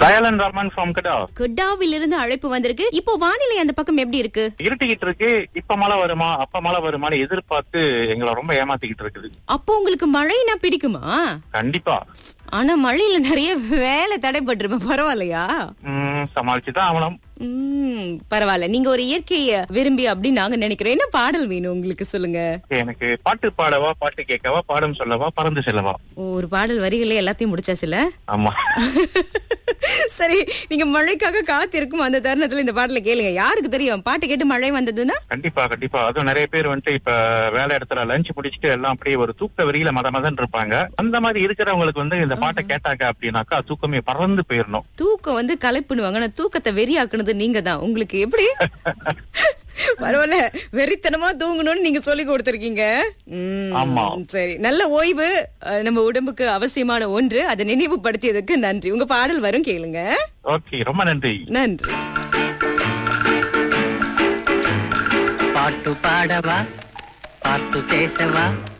Dayalan Rahman from கடா. குடாவிலிருந்து அழைப்பு வந்திருக்கு. இப்போ வானிலை அந்த பக்கம் எப்படி இருக்கு? இருட்டிக்கிட்டு இருக்கு. இப்ப மழை வருமா அப்ப மழை வருமான்னு எதிர்பார்த்து எங்களை ரொம்ப ஏமாத்திக்கிட்டு இருக்குது. அப்போ உங்களுக்கு மழைனா பிடிக்குமா? கண்டிப்பா. ஆனா மழையில நிறைய வேலை தடைபட்டிருப்பேன். பரவாயில்லையா? சமாளிச்சுதான் ஆகணும். பரவாயில்ல. நீங்க ஒரு இயற்கைய விரும்பி அப்படின்னு நாங்க நினைக்கிறோம். என்ன பாடல் வேணும் உங்களுக்கு, சொல்லுங்க. எனக்கு பாட்டு பாடவா, பாட்டு கேட்கவா, பாடம் சொல்லவா, பறந்து செல்லவா? ஒரு பாடல் வரிகளே எல்லாத்தையும் முடிச்சாச்சுல. ஆமா. சரி, நீங்க மழைக்காக காத்திருக்கும் அந்த தருணத்துல இந்த பாட்டுல கேளுங்க. யாருக்கு தெரியும் பாட்டு கேட்டு மழை வந்ததுன்னா? கண்டிப்பா கண்டிப்பா. அதுவும் நிறைய பேர் இப்ப வேலை இடத்துல லஞ்ச் முடிச்சுட்டு எல்லாம் அப்படியே ஒரு தூக்க வெறியில மதமதன் இருப்பாங்க. அந்த மாதிரி இருக்கிறவங்களுக்கு இந்த பாட்டை கேட்டாங்க அப்படின்னாக்கா தூக்கமே பறந்து போயிடணும். தூக்கம் கலைப்புனுவாங்க. ஆனா தூக்கத்தை வெறியாக்குனது நீங்க தான். உங்களுக்கு எப்படி? பரவாயில்ல, வெறித்தனமா தூங்கணும்னு நீங்க சொல்லி கொடுத்திருக்கீங்க. சரி, நல்ல ஓய்வு நம்ம உடம்புக்கு அவசியமான ஒன்று. அதை நினைவுபடுத்தியதுக்கு நன்றி. உங்க பாடல் வரும், கேளுங்க. ஓகே, ரொம்ப நன்றி. நன்றி. பாட்டு பாடவா, பாட்டு பேசவா,